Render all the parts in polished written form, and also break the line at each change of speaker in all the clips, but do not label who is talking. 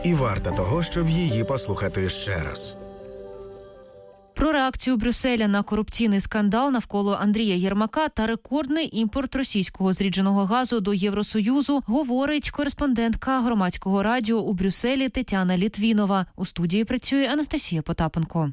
і варта того, щоб її послухати ще раз.
Про реакцію Брюсселя на корупційний скандал навколо Андрія Єрмака та рекордний імпорт російського зрідженого газу до Євросоюзу говорить кореспондентка громадського радіо у Брюсселі Тетяна Літвінова. У студії працює Анастасія Потапенко.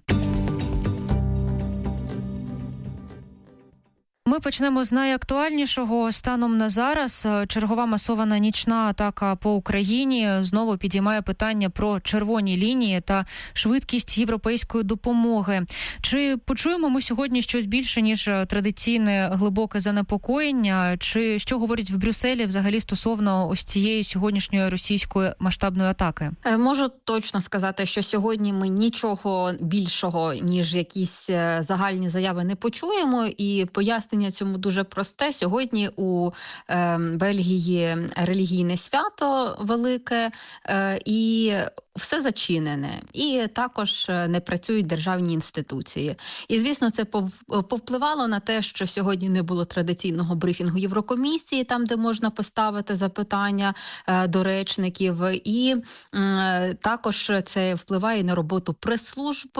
Ми почнемо з найактуальнішого. Станом на зараз чергова масована нічна атака по Україні знову підіймає питання про червоні лінії та швидкість європейської допомоги. Чи почуємо ми сьогодні щось більше, ніж традиційне глибоке занепокоєння? Чи що говорять в Брюсселі взагалі стосовно ось цієї сьогоднішньої російської масштабної атаки?
Можу точно сказати, що сьогодні ми нічого більшого, ніж якісь загальні заяви не почуємо, і пояснення цьому дуже просте. Сьогодні у Бельгії релігійне свято велике, і все зачинене. І також не працюють державні інституції. І, звісно, це повпливало на те, що сьогодні не було традиційного брифінгу Єврокомісії, там, де можна поставити запитання до речників. І також це впливає на роботу прес-служб,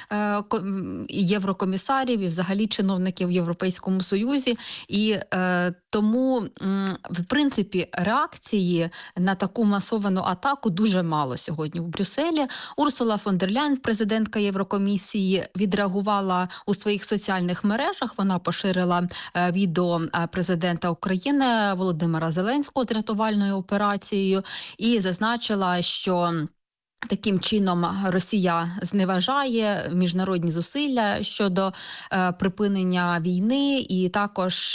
єврокомісарів і взагалі чиновників в Європейському Союзі. І тому, в принципі, реакції на таку масовану атаку дуже мало сьогодні в Брюсселі. Урсула фон дер Ляйн, президентка Єврокомісії, відреагувала у своїх соціальних мережах. Вона поширила відео президента України Володимира Зеленського з рятувальною операцією і зазначила, що таким чином Росія зневажає міжнародні зусилля щодо припинення війни, і також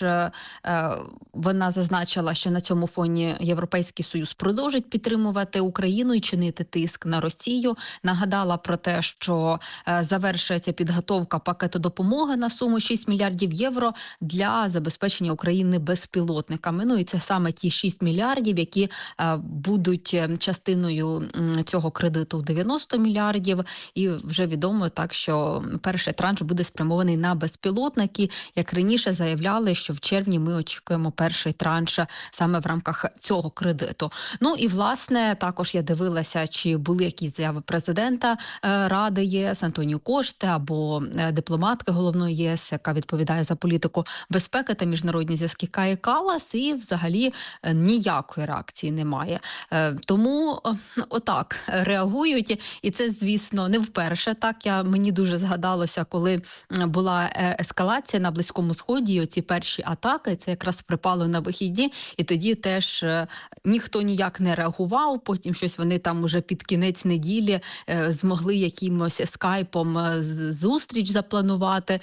вона зазначила, що на цьому фоні Європейський Союз продовжить підтримувати Україну і чинити тиск на Росію. Нагадала про те, що завершується підготовка пакету допомоги на суму 6 мільярдів євро для забезпечення України безпілотниками. Ну і це саме ті 6 мільярдів, які будуть частиною цього кредиту в 90 мільярдів, і вже відомо так, що перший транш буде спрямований на безпілотники. Як раніше заявляли, що в червні ми очікуємо перший транш саме в рамках цього кредиту. Ну і, власне, також я дивилася, чи були якісь заяви президента Ради ЄС Антоніо Коште або дипломатки головної ЄС, яка відповідає за політику безпеки та міжнародні зв'язки Каї Каллас, і взагалі ніякої реакції немає. Тому отак реагують, і це, звісно, не вперше. Так, мені дуже згадалося, коли була ескалація на Близькому Сході, і оці перші атаки, це якраз припало на вихідні, і тоді теж ніхто ніяк не реагував, потім щось вони там уже під кінець неділі змогли якимось скайпом зустріч запланувати,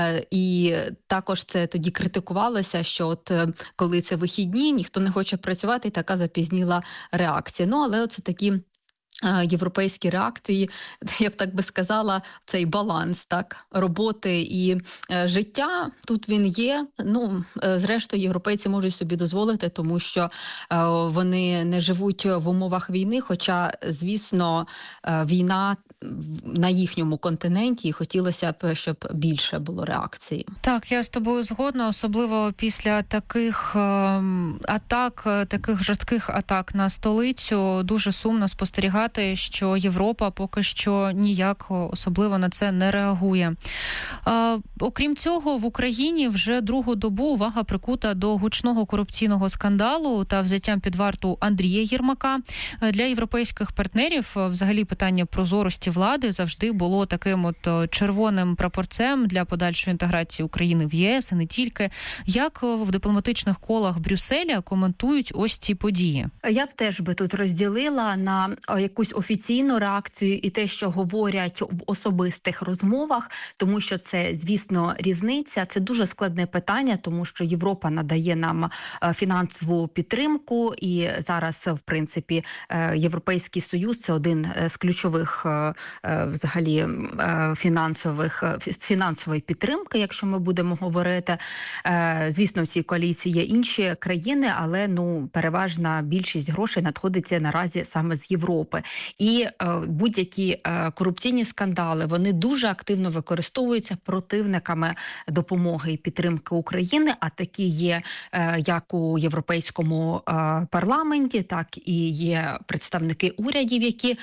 і також це тоді критикувалося, що от коли це вихідні, ніхто не хоче працювати, і така запізніла реакція. Ну, але оце такі європейські реакції, я б так би сказала, цей баланс, так, роботи і життя, тут він є. Ну, зрештою, європейці можуть собі дозволити, тому що вони не живуть в умовах війни, хоча, звісно, війна на їхньому континенті, і хотілося б, щоб більше було реакції.
Так, я з тобою згодна, особливо після таких атак, таких жорстких атак на столицю, дуже сумно спостерігати, що Європа поки що ніяк особливо на це не реагує. Окрім цього, в Україні вже другу добу увага прикута до гучного корупційного скандалу та взяттям під варту Андрія Єрмака. Для європейських партнерів взагалі питання прозорості влади завжди було таким от червоним прапорцем для подальшої інтеграції України в ЄС, і не тільки. Як в дипломатичних колах Брюсселя коментують ось ці події?
Я б теж би тут розділила на якусь офіційну реакцію і те, що говорять в особистих розмовах, тому що це, звісно, різниця. Це дуже складне питання, тому що Європа надає нам фінансову підтримку, і зараз, в принципі, Європейський Союз – це один з ключових взагалі фінансової підтримки, якщо ми будемо говорити. Звісно, в цій коаліції є інші країни, але переважна більшість грошей надходиться наразі саме з Європи. І будь-які корупційні скандали, вони дуже активно використовуються противниками допомоги і підтримки України, а такі є як у Європейському парламенті, так і є представники урядів, які